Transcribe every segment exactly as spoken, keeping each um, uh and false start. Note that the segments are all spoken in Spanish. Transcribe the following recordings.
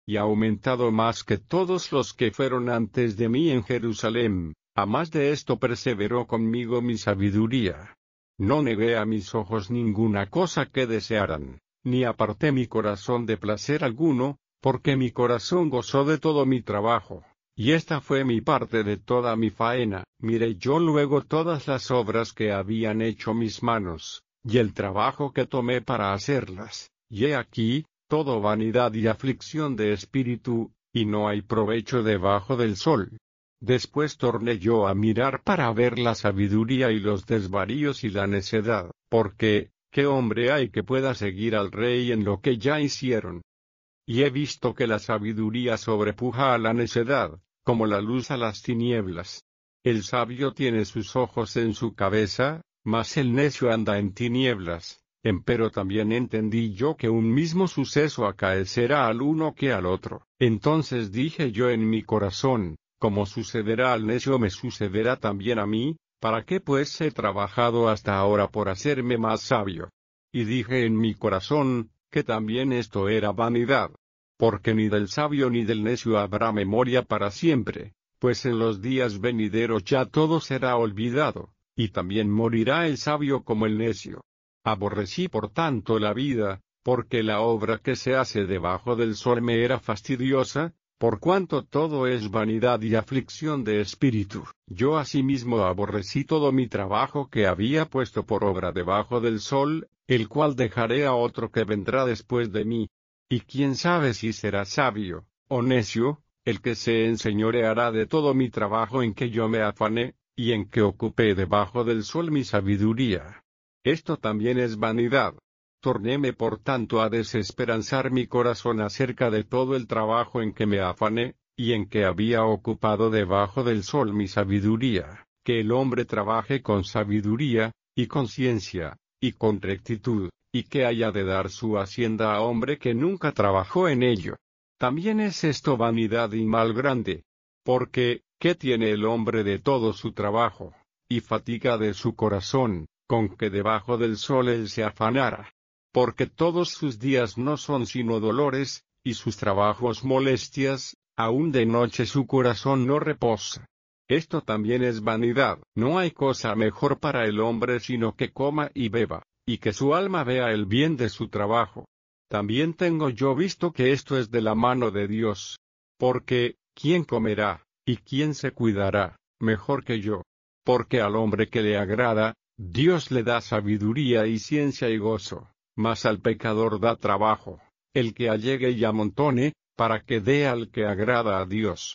y ha aumentado más que todos los que fueron antes de mí en Jerusalén. A más de esto perseveró conmigo mi sabiduría. No negué a mis ojos ninguna cosa que desearan, ni aparté mi corazón de placer alguno, porque mi corazón gozó de todo mi trabajo, y esta fue mi parte de toda mi faena. Miré yo luego todas las obras que habían hecho mis manos, y el trabajo que tomé para hacerlas, y he aquí, todo vanidad y aflicción de espíritu, y no hay provecho debajo del sol. Después torné yo a mirar para ver la sabiduría y los desvaríos y la necedad, porque, ¿qué hombre hay que pueda seguir al rey en lo que ya hicieron? Y he visto que la sabiduría sobrepuja a la necedad, como la luz a las tinieblas. El sabio tiene sus ojos en su cabeza, mas el necio anda en tinieblas. Empero también entendí yo que un mismo suceso acaecerá al uno que al otro. Entonces dije yo en mi corazón, como sucederá al necio me sucederá también a mí, ¿para qué pues he trabajado hasta ahora por hacerme más sabio? Y dije en mi corazón, que también esto era vanidad. Porque ni del sabio ni del necio habrá memoria para siempre, pues en los días venideros ya todo será olvidado, y también morirá el sabio como el necio. Aborrecí por tanto la vida, porque la obra que se hace debajo del sol me era fastidiosa, por cuanto todo es vanidad y aflicción de espíritu. Yo asimismo aborrecí todo mi trabajo que había puesto por obra debajo del sol, el cual dejaré a otro que vendrá después de mí. Y quién sabe si será sabio, o necio, el que se enseñoreará de todo mi trabajo en que yo me afané, y en que ocupé debajo del sol mi sabiduría. Esto también es vanidad. Tornéme por tanto a desesperanzar mi corazón acerca de todo el trabajo en que me afané, y en que había ocupado debajo del sol mi sabiduría, que el hombre trabaje con sabiduría, y con ciencia, y con rectitud, y que haya de dar su hacienda a hombre que nunca trabajó en ello. También es esto vanidad y mal grande. Porque, ¿qué tiene el hombre de todo su trabajo, y fatiga de su corazón, con que debajo del sol él se afanara? Porque todos sus días no son sino dolores, y sus trabajos molestias, aun de noche su corazón no reposa. Esto también es vanidad. No hay cosa mejor para el hombre sino que coma y beba, y que su alma vea el bien de su trabajo. También tengo yo visto que esto es de la mano de Dios. Porque, ¿quién comerá, y quién se cuidará, mejor que yo? Porque al hombre que le agrada, Dios le da sabiduría y ciencia y gozo. Mas al pecador da trabajo, el que allegue y amontone, para que dé al que agrada a Dios.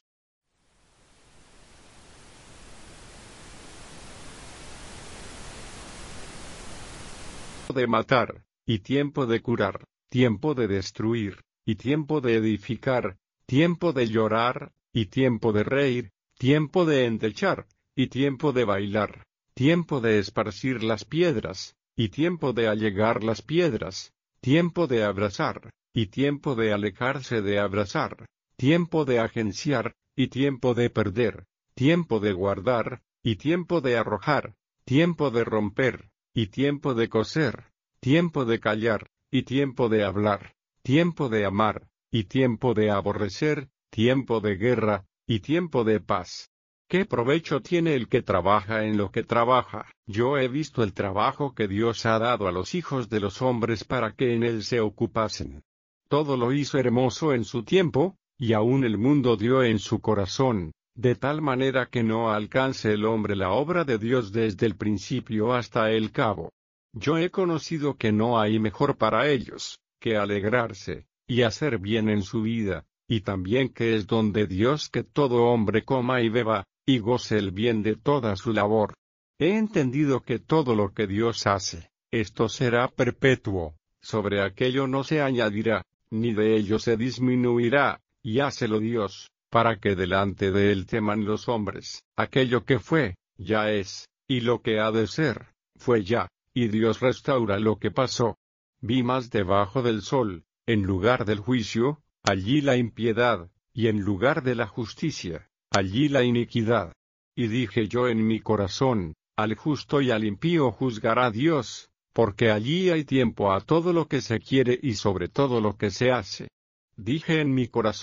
De matar, y tiempo de curar, tiempo de destruir, y tiempo de edificar, tiempo de llorar, y tiempo de reír, tiempo de endechar, y tiempo de bailar, tiempo de esparcir las piedras, y tiempo de allegar las piedras, tiempo de abrazar, y tiempo de alejarse de abrazar, tiempo de agenciar, y tiempo de perder, tiempo de guardar, y tiempo de arrojar, tiempo de romper, y tiempo de coser, tiempo de callar, y tiempo de hablar, tiempo de amar, y tiempo de aborrecer, tiempo de guerra, y tiempo de paz. ¿Qué provecho tiene el que trabaja en lo que trabaja? Yo he visto el trabajo que Dios ha dado a los hijos de los hombres para que en él se ocupasen. Todo lo hizo hermoso en su tiempo, y aún el mundo dio en su corazón, de tal manera que no alcance el hombre la obra de Dios desde el principio hasta el cabo. Yo he conocido que no hay mejor para ellos, que alegrarse, y hacer bien en su vida, y también que es don de Dios que todo hombre coma y beba, y goce el bien de toda su labor. He entendido que todo lo que Dios hace, esto será perpetuo, sobre aquello no se añadirá, ni de ello se disminuirá, y hácelo Dios, para que delante de él teman los hombres. Aquello que fue, ya es, y lo que ha de ser, fue ya, y Dios restaura lo que pasó. Vi más debajo del sol, en lugar del juicio, allí la impiedad, y en lugar de la justicia, allí la iniquidad. Y dije yo en mi corazón, al justo y al impío juzgará Dios, porque allí hay tiempo a todo lo que se quiere y sobre todo lo que se hace. Dije en mi corazón,